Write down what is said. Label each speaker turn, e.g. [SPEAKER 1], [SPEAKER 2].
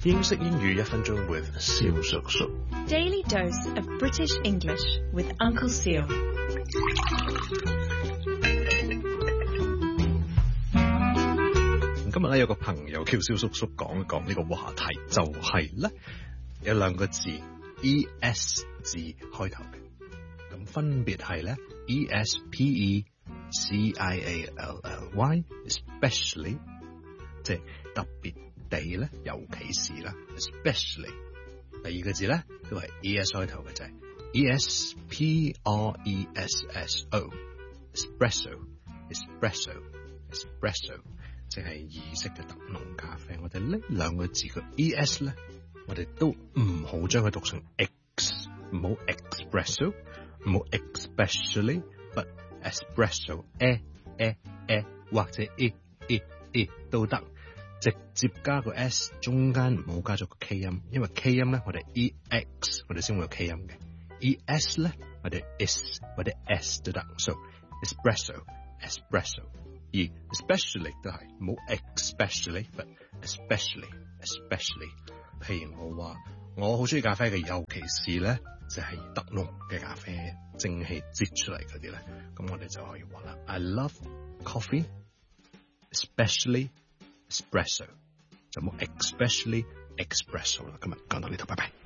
[SPEAKER 1] 英式英語1分鐘 with 蕭叔叔。
[SPEAKER 2] Daily dose of British English with Uncle Seal.
[SPEAKER 1] 今日咧有個朋友叫蕭叔叔講一講呢個話題，就係咧有兩個字 ES 字開頭嘅，咁分別係咧 ESPECIALLY especially 即係特別地咧，尤其是啦 especially。 第二個字咧都係 ES 開頭嘅，就係 ESPRESSO espresso 即係意式嘅特濃咖啡。我哋呢兩個字嘅 ES 咧，我哋都唔好將佢讀成 X， 唔好 espresso， 唔好 especially but espresso 或者都得，直接加個 S， 中間唔好加咗個 K 音，因為 K 音咧我哋 EX 我哋先會有 K 音嘅， ES 咧我哋 S 或者 S 都得， so espresso 而 especially 都係冇 especially but especially。 譬如我話我好中意咖啡嘅，尤其是咧就係特濃嘅咖啡，蒸汽擠出嚟嗰啲咧，咁我哋就可以話啦 I love coffee especially espresso， 就冇 especially espresso 啦。今日講到呢度，拜拜。